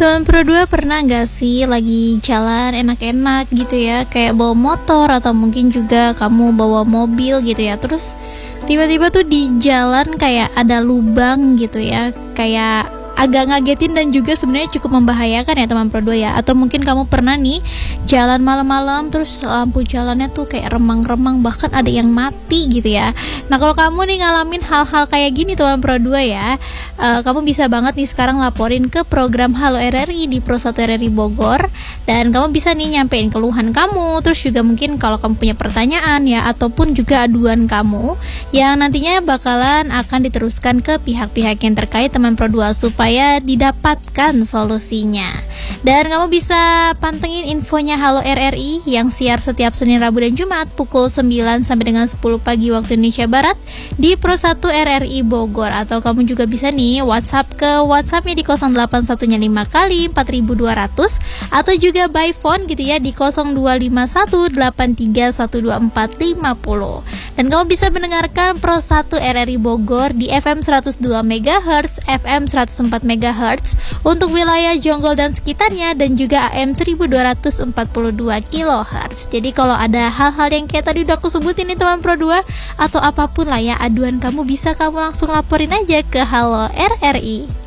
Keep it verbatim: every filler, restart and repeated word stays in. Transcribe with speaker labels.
Speaker 1: Teman Pro dua pernah gak sih lagi jalan enak-enak gitu ya, kayak bawa motor atau mungkin juga kamu bawa mobil gitu ya, terus tiba-tiba tuh di jalan kayak ada lubang gitu ya, kayak agak ngagetin dan juga sebenarnya cukup membahayakan ya teman Pro dua ya. Atau mungkin kamu pernah nih jalan malam-malam terus lampu jalannya tuh kayak remang-remang, bahkan ada yang mati gitu ya. Nah kalau kamu nih ngalamin hal-hal kayak gini teman Pro dua ya, uh, kamu bisa banget nih sekarang laporin ke program Halo R R I di Pro satu R R I Bogor. Dan kamu bisa nih nyampein keluhan kamu, terus juga mungkin kalau kamu punya pertanyaan ya, ataupun juga aduan kamu yang nantinya bakalan akan diteruskan ke pihak-pihak yang terkait teman Pro dua supaya didapatkan solusinya. Dan kamu bisa pantengin infonya Halo R R I yang siar setiap Senin, Rabu, dan Jumat pukul sembilan sampai dengan sepuluh pagi waktu Indonesia Barat di Pro satu R R I Bogor. Atau kamu juga bisa nih WhatsApp ke WhatsAppnya di nol delapan satu lima kali empat ribu dua ratus, atau juga by phone gitu ya di nol dua lima satu delapan tiga satu dua empat lima nol. Dan kamu bisa mendengarkan Pro satu R R I Bogor di F M seratus dua megahertz, F M seratus empat megahertz untuk wilayah Jonggol dan sekitarnya, dan juga A M seribu dua ratus empat puluh dua kilohertz. Jadi kalau ada hal-hal yang kayak tadi udah aku sebutin nih teman Pro dua, atau apapun lah ya aduan kamu, bisa kamu langsung laporin aja ke Halo R R I.